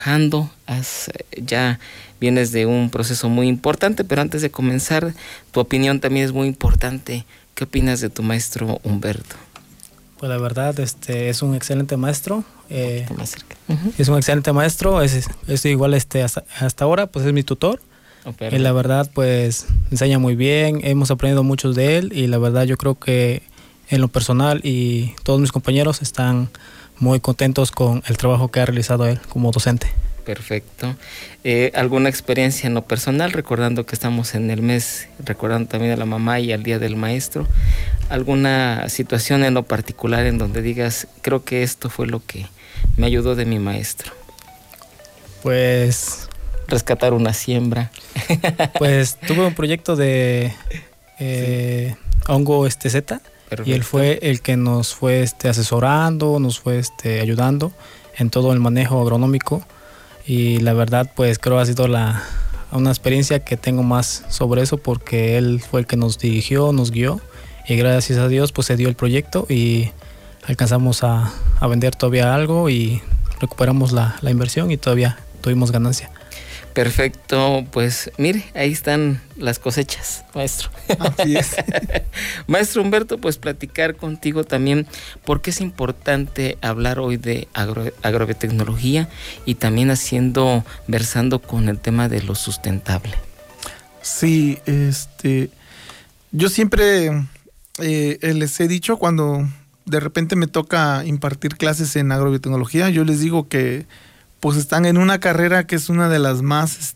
ya vienes de un proceso muy importante, pero antes de comenzar, tu opinión también es muy importante. ¿Qué opinas de tu maestro Humberto? Pues la verdad, es un excelente maestro. Más cerca. Es un excelente maestro. Es igual hasta ahora, pues es mi tutor. Y la verdad, pues enseña muy bien. Hemos aprendido mucho de él y la verdad yo creo que en lo personal y todos mis compañeros están muy contentos con el trabajo que ha realizado él como docente. Perfecto. ¿Alguna experiencia en lo personal, recordando que estamos en el mes, recordando también a la mamá y al Día del Maestro? ¿Alguna situación en lo particular en donde digas, creo que esto fue lo que me ayudó de mi maestro? Pues... rescatar una siembra. Pues tuve un proyecto de hongo Z. Perfecto. Y él fue el que nos fue asesorando, nos fue ayudando en todo el manejo agronómico y la verdad pues creo ha sido una experiencia que tengo más sobre eso porque él fue el que nos dirigió, nos guió y gracias a Dios pues se dio el proyecto y alcanzamos a vender todavía algo y recuperamos la inversión y todavía tuvimos ganancia. Perfecto, pues mire, ahí están las cosechas, maestro. Así es. Maestro Humberto, pues platicar contigo también, ¿por qué es importante hablar hoy de agrobiotecnología y también versando con el tema de lo sustentable? Sí, yo siempre les he dicho cuando de repente me toca impartir clases en agrobiotecnología, yo les digo que pues están en una carrera que es una de las más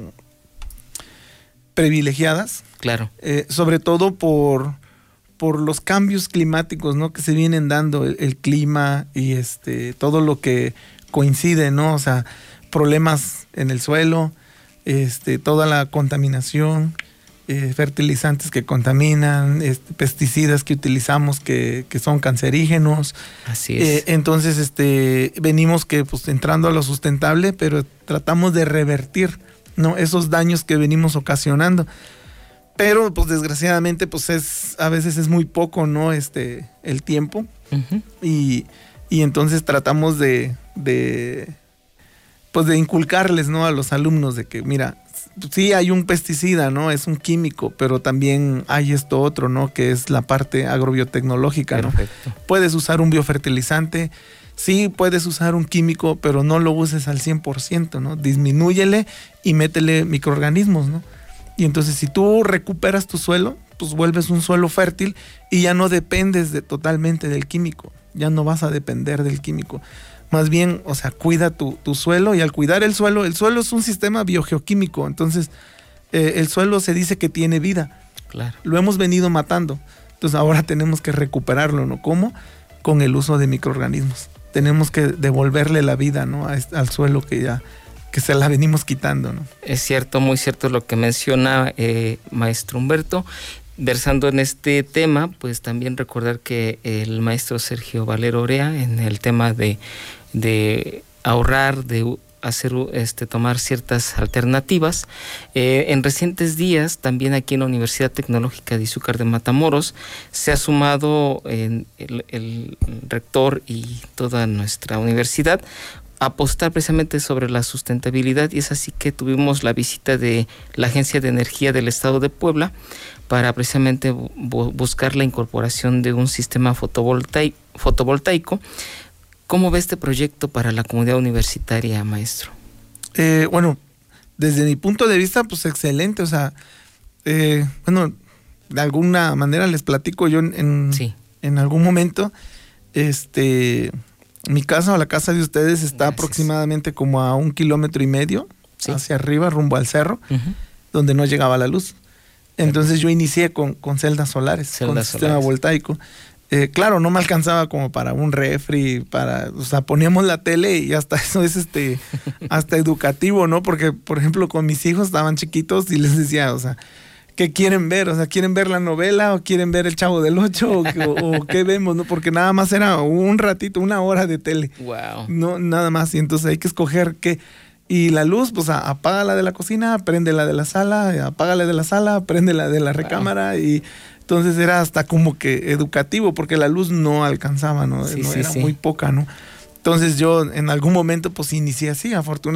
privilegiadas. Claro. Sobre todo por los cambios climáticos, ¿no? Que se vienen dando, el clima y todo lo que coincide, ¿no? O sea, problemas en el suelo, toda la contaminación, fertilizantes que contaminan, pesticidas que utilizamos que son cancerígenos. Así es. Entonces, venimos pues entrando a lo sustentable, pero tratamos de revertir, ¿no? Esos daños que venimos ocasionando. Pero, pues desgraciadamente, pues a veces es muy poco, ¿no? El tiempo. Uh-huh. Y entonces tratamos de inculcarles, ¿no? A los alumnos de que, mira, sí hay un pesticida, ¿no? Es un químico, pero también hay esto otro, ¿no? Que es la parte agrobiotecnológica, ¿no? Perfecto. Puedes usar un biofertilizante, sí puedes usar un químico, pero no lo uses al 100%, ¿no? Disminúyele y métele microorganismos, ¿no? Y entonces si tú recuperas tu suelo, pues vuelves un suelo fértil y ya no dependes totalmente del químico, ya no vas a depender del químico. Más bien, o sea, cuida tu suelo y al cuidar el suelo es un sistema biogeoquímico, entonces el suelo se dice que tiene vida. Claro. Lo hemos venido matando, entonces ahora tenemos que recuperarlo, ¿no? ¿Cómo? Con el uso de microorganismos. Tenemos que devolverle la vida, ¿no? Al suelo que se la venimos quitando, ¿no? Es cierto, muy cierto lo que menciona maestro Humberto. Versando en este tema, pues también recordar que el maestro Sergio Valero Orea, en el tema de ahorrar, de hacer tomar ciertas alternativas, en recientes días también aquí en la Universidad Tecnológica de Izúcar de Matamoros se ha sumado el rector y toda nuestra universidad apostar precisamente sobre la sustentabilidad, y es así que tuvimos la visita de la Agencia de Energía del Estado de Puebla para precisamente buscar la incorporación de un sistema fotovoltaico. ¿Cómo ve este proyecto para la comunidad universitaria, maestro? Bueno, desde mi punto de vista, pues excelente. O sea, bueno, de alguna manera les platico yo en algún momento, mi casa o la casa de ustedes está aproximadamente como a 1,5 kilómetros hacia arriba, rumbo al cerro, uh-huh, donde no llegaba la luz. Entonces yo inicié con celdas solares, con sistema voltaico. Claro, no me alcanzaba como para un refri, o sea, poníamos la tele y hasta eso es hasta educativo, ¿no? Porque, por ejemplo, con mis hijos estaban chiquitos y les decía, o sea, ¿qué quieren ver? O sea, ¿quieren ver la novela o quieren ver El Chavo del Ocho o qué vemos, no? Porque nada más era un ratito, 1 hora de tele. Wow. No, nada más. Y entonces hay que escoger qué. Y la luz, pues apaga la de la cocina, prende la de la sala, apaga la de la sala, prende la de la recámara. Wow. Y entonces era hasta como que educativo, porque la luz no alcanzaba, ¿no? Era muy poca, ¿no? Entonces yo en algún momento pues inicié así, afortunadamente.